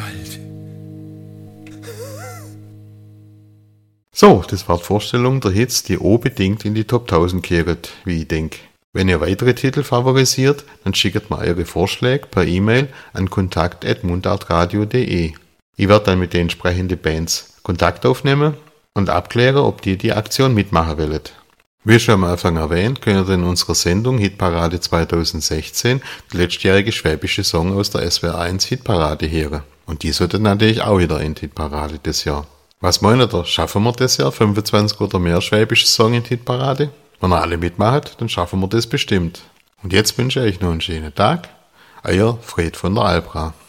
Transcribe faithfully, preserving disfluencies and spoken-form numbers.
Wald. So, das war die Vorstellung der Hits, die unbedingt in die Top tausend kehren, wie ich denke. Wenn ihr weitere Titel favorisiert, dann schickt mir eure Vorschläge per E-Mail an kontakt at mundartradio punkt de. Ich werde dann mit den entsprechenden Bands Kontakt aufnehmen und abklären, ob die die Aktion mitmachen wollen. Wie schon am Anfang erwähnt, könnt ihr in unserer Sendung Hitparade zwanzig sechzehn die letztjährige schwäbische Song aus der S W R eins Hitparade hören. Und die sollte natürlich auch wieder in die Hitparade des Jahr. Was meint ihr, schaffen wir das Jahr fünfundzwanzig oder mehr schwäbische Song in die Hitparade? Wenn ihr alle mitmacht, dann schaffen wir das bestimmt. Und jetzt wünsche ich euch noch einen schönen Tag. Euer Fred von der Albra.